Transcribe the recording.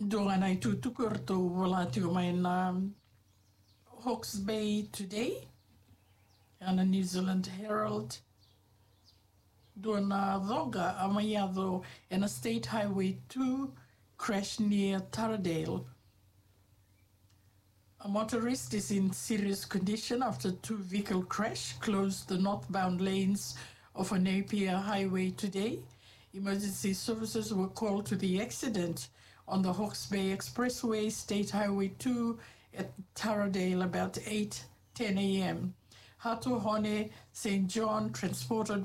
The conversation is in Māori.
Duanai tutukurto volati umain Hawke's Bay today and a New Zealand Herald. Duana Voga Amayado and a State Highway 2 crash near Taradale. A motorist is in serious condition after two-vehicle crash closed the northbound lanes of a Napier highway today. Emergency services were called to the accident on the Hawke's Bay Expressway, State Highway 2 at Taradale about 8:10 a.m. Hatu Hone St. John transported